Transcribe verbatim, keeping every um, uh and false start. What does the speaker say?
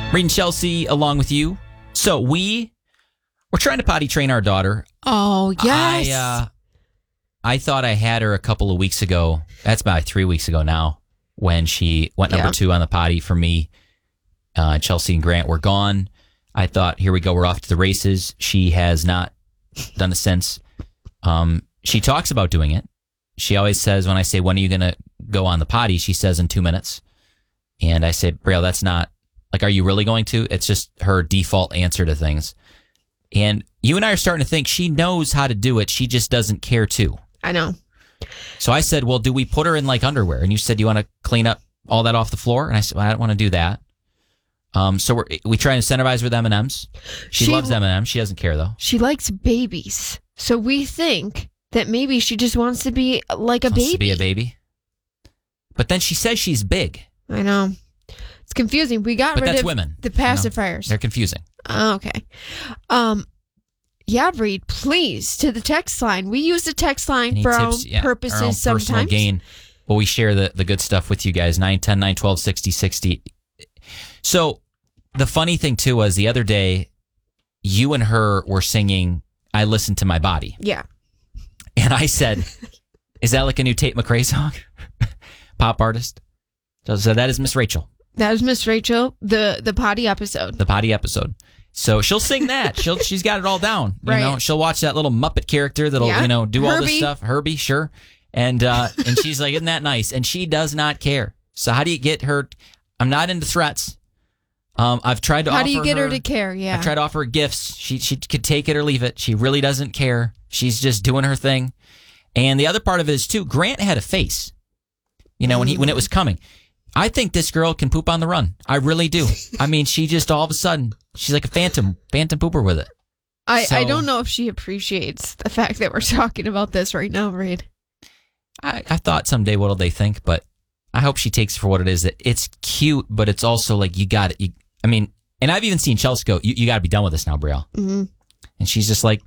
Reed and Chelsea along with you. So we we're trying to potty train our daughter. Oh, yes. I, uh, I thought I had her a couple of weeks ago. That's about three weeks ago now when she went number Yeah. two on the potty for me. Uh, Chelsea and Grant were gone. I thought, here we go. We're off to the races. She has not done it since. Um, she talks about doing it. She always says, when I say, when are you going to go on the potty? She says in two minutes. And I say, Braille, that's not, like, are you really going to? It's just her default answer to things. And you and I are starting to think she knows how to do it. She just doesn't care to. I know. So I said, well, do we put her in like underwear? And you said, you want to clean up all that off the floor? And I said, well, I don't want to do that. Um, so we're, we try and incentivize with M and M's. She, She- loves M and M's. She doesn't care, though. She likes babies. So we think that maybe she just wants to be like a Wants baby. to be a baby. But then she says she's big. I know. It's confusing. We got But rid that's of women, the you know? pacifiers. They're confusing. Oh, okay. Um, yeah, Reed, please, to the text line. We use the text line Any for our tips? own Yeah, purposes our own sometimes. personal gain. Well, we share the, the good stuff with you guys. nine ten, nine twelve, sixty sixty. So the funny thing, too, was the other day, you and her were singing I Listen to My Body. Yeah. And I said, is that like a new Tate McRae song? Pop artist? So that is Miss Rachel, That was Miss Rachel, the, the potty episode. the potty episode. So she'll sing that. She'll she's got it all down. You Right. know, she'll watch that little Muppet character that'll Yeah. you know do all this Herbie. stuff. Herbie, sure. And uh, and she's like, isn't that nice? And she does not care. So how do you get her? I'm not into threats. Um, I've tried to. How offer do you get her, her to care? Yeah. I tried to offer her gifts. She she could take it or leave it. She really doesn't care. She's just doing her thing. And the other part of it is too. Grant had a face. You know when he when it was coming. I think this girl can poop on the run. I really do. I mean, she just all of a sudden she's like a phantom phantom pooper with it. I, I So- don't know if she appreciates the fact that we're talking about this right now, Reed. I, I thought someday what'll they think, but I hope she takes it for what it is. That it's cute, but it's also like you got it. You, I mean, and I've even seen Chelsea go. You, you got to be done with this now, Brielle. Mm-hmm. And she's just like,